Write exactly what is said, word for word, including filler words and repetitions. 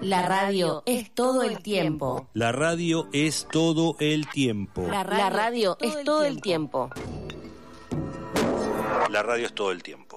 La radio es todo el tiempo. La radio es todo el tiempo. La radio, La radio es todo el tiempo. La radio es todo el tiempo.